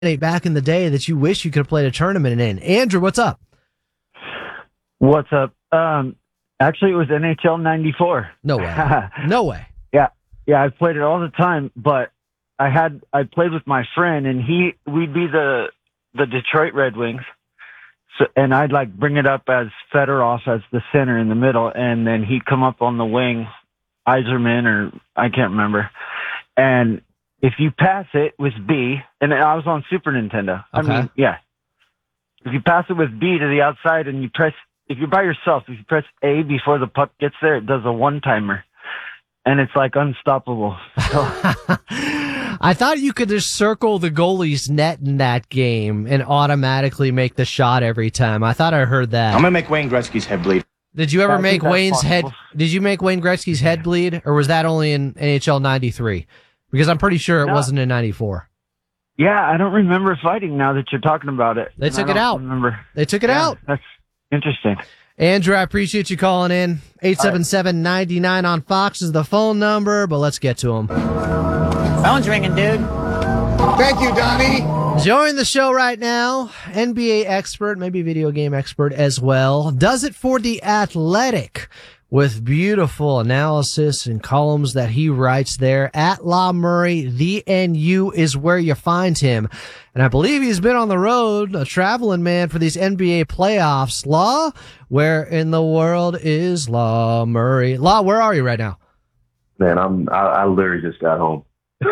back in the day that you wish you could have played a tournament in. Andrew, what's up? What's up? Actually, it was NHL '94. No way. No way. Yeah, I played it all the time, but I played with my friend, and we'd be the Detroit Red Wings. So, and I'd like bring it up as Fedorov as the center in the middle, and then he'd come up on the wing, Yzerman, or I can't remember. And if you pass it with B, and I was on Super Nintendo. Okay. If you pass it with B to the outside and if you're by yourself, if you press A before the puck gets there, it does a one-timer. And it's like unstoppable. So. I thought you could just circle the goalie's net in that game and automatically make the shot every time. I thought I heard that. I'm gonna make Wayne Gretzky's head bleed. Did you ever make Wayne's possible. head? Did you make Wayne Gretzky's head bleed, or was that only in NHL '93? Because I'm pretty sure it wasn't in '94. Yeah, I don't remember fighting now that you're talking about it. They took it out. They took it out. That's interesting. Andrew, I appreciate you calling in. 877-99 on Fox is the phone number, but let's get to him. Phone's ringing, dude. Thank you, Donnie. Join the show right now, NBA expert, maybe video game expert as well, does it for The Athletic with beautiful analysis and columns that he writes there. At Law Murray, the NU is where you find him. And I believe he's been on the road, a traveling man for these NBA playoffs. Law, where in the world is Law Murray? Law, where are you right now? Man, I literally just got home.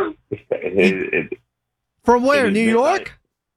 From where? New York?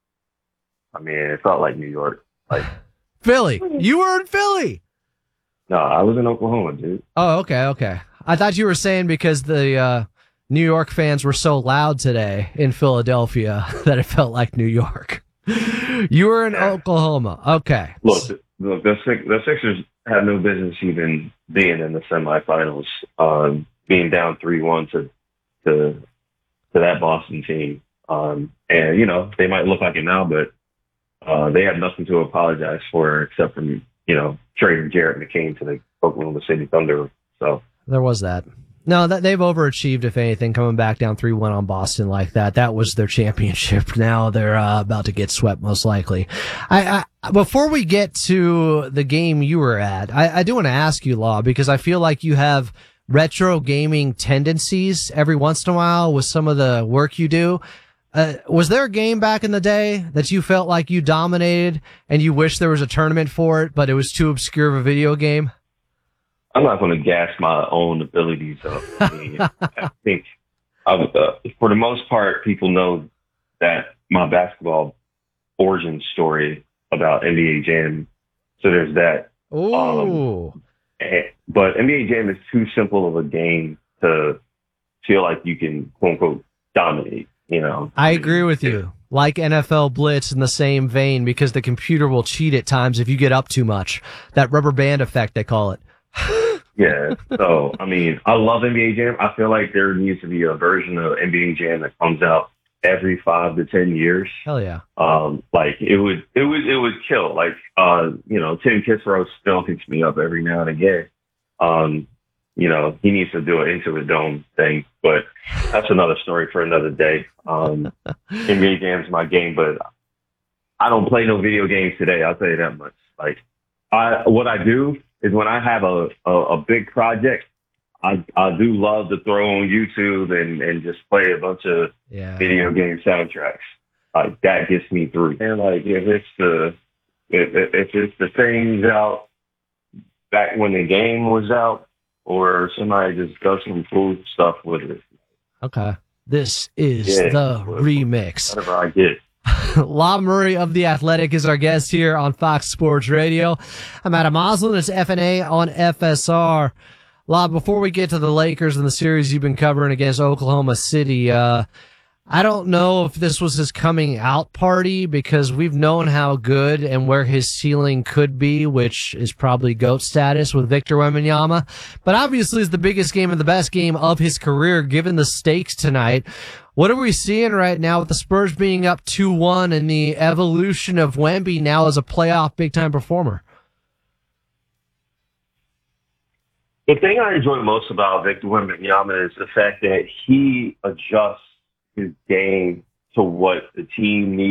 I mean, it felt like New York. Like Philly. You were in Philly. no, I was in Oklahoma, dude. Oh, okay. I thought you were saying because the New York fans were so loud today in Philadelphia that it felt like New York. You were in Oklahoma. Okay. Look, the Sixers had no business even being in the semifinals, being down 3-1 to that Boston team. And, you know, they might look like it now, but they have nothing to apologize for except for, you know, trading Jarrett McCain to the Oklahoma City Thunder. So There was that. No, that they've overachieved, if anything, coming back down 3-1 on Boston like that. That was their championship. Now they're about to get swept, most likely. Before we get to the game you were at, I do want to ask you, Law, because I feel like you have retro gaming tendencies every once in a while with some of the work you do. Was there a game back in the day that you felt like you dominated and you wish there was a tournament for it, but it was too obscure of a video game? I'm not going to gas my own abilities up. I mean, I think for the most part, people know that my basketball origin story about NBA Jam. So there's that. Ooh. But NBA Jam is too simple of a game to feel like you can, quote unquote, dominate, you know? I agree with you. Like NFL Blitz in the same vein, because the computer will cheat at times if you get up too much. That rubber band effect, they call it. Yeah. So, I mean, I love NBA Jam. I feel like there needs to be a version of NBA Jam that comes out every 5 to 10 years. Hell yeah. Like it would kill. Like, you know, Tim Kitzrow still picks me up every now and again. You know, he needs to do it into a dome thing, but that's another story for another day. NBA Jam's my game, but I don't play no video games today. I'll tell you that much. Like, what I do is when I have a big project, I do love to throw on YouTube and just play a bunch of video game soundtracks. Like that gets me through. And like if it's the things out back when the game was out, or somebody just does some cool stuff with it. Okay. This is the remix. Whatever I get. Law Murray of The Athletic is our guest here on Fox Sports Radio. I'm Adam Oslin. It's FNA on FSR. Law, before we get to the Lakers and the series you've been covering against Oklahoma City, I don't know if this was his coming out party, because we've known how good and where his ceiling could be, which is probably GOAT status with Victor Wembanyama. But obviously it's the biggest game and the best game of his career, given the stakes tonight. What are we seeing right now with the Spurs being up 2-1 and the evolution of Wemby now as a playoff big-time performer? The thing I enjoy most about Victor Wembanyama is the fact that he adjusts his game to what the team needs.